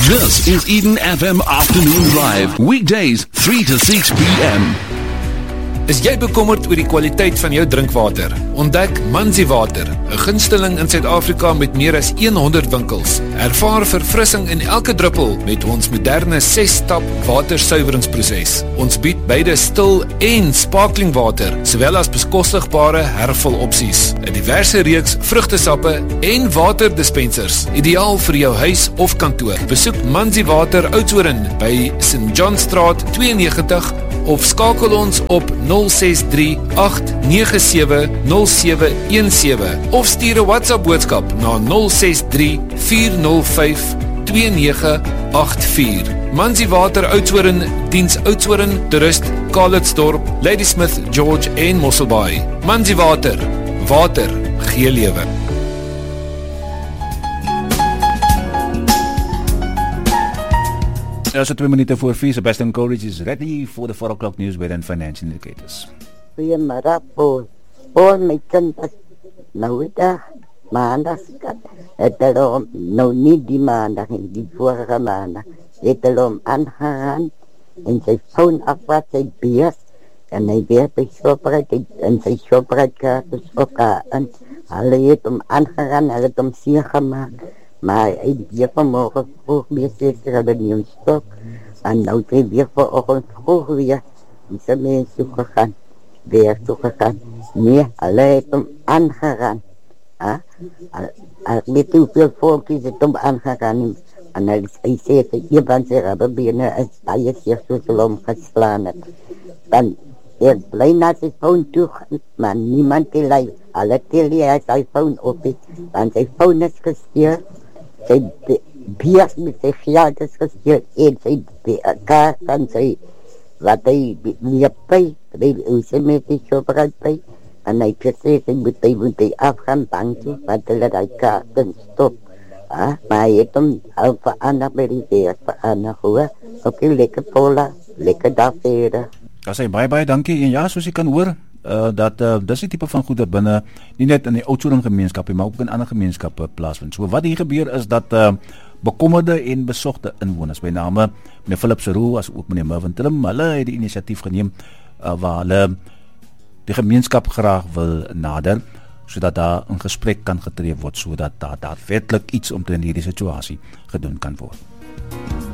This is Eden FM Afternoon Drive. Weekdays 3 to 6 p.m. Is jy bekommerd oor die kwaliteit van jou drinkwater? Ontdek Manzi Water, 'n gunsteling in Suid-Afrika met meer as 100 winkels. Ervaar verfrissing in elke druppel met ons moderne 6-stap watersuiweringsproses. Ons bied beide stil en sparkling water, sowel as bekostigbare hervulopsies. 'n Diverse reeks vrugtesappe en waterdispensers, ideaal vir jou huis of kantoor. Besoek Manzi Water Oudtshoorn by St. John Straat 92 of skakel ons op 063-897-0717 of stuur 'n WhatsApp boodskap na 063-405-2984. Manzi Water Oudtshoorn diens Oudtshoorn, Toerist, Calitzdorp, Ladysmith, George en Mosselbaai. Manzi Water, water gee lewe. Also 2 minuten voor 4, Sebastian Coleridge is ready for the 4 o'clock news with financial indicators. Goeiemiddag, Paul. Paul, my kind is nou dag, maandag, het hulle nou nie die maandag en die vorige maandag, het hulle hom aangegaan en sy phone af wat sy beers en hy weer by Shoprite en sy Shoprite kaart is ook aan. Hulle het hom aangegaan, hulle het hom seer gemaakt. Maar hy weer vanmorgen vroeg weer zeker hadden die een stok. En nou is hij weer vanochtend vroeg weer die zijn mensen gegaan. Weer toegegaan. Nee, hij heeft hem aangegaan. Hij weet hoeveel volkjes het hem aangegaan. En hij zei dat je van zijn rabbinnen en hij je zich zo zullen geslaan heeft. Dan hij blij naar zijn phone toe, maar niemand die lijf. Alle tellen hij zijn phone op is. Want zijn phone is gestuurd. Sy beers met sy geld is gestuurd en sy kaart van sy wat hy neerpij, sy met die Shoprite pij en hy gesê sy moet hy afgaan bank toe wat hulle die kaarten stop. Maar hy het hom al verander by die weer verander hoor. Oké, lekker Paula, lekker dag verder. As hy baie dankie en ja, soos jy kan hoor, dat dis die tipe van goeder binne nie net in die Oudtshoorn gemeenskap maar ook in ander gemeenskappe plaasvind. So wat hier gebeur is dat bekommerde en besogte inwoners, by name meneer Philip Seroux as ook meneer Mervin Tillum, hulle het die inisiatief geneem waar hulle die gemeenskap graag wil nader, sodat daar 'n gesprek kan getref word, sodat daar daadwerklik iets omtrent hierdie situasie gedoen kan word.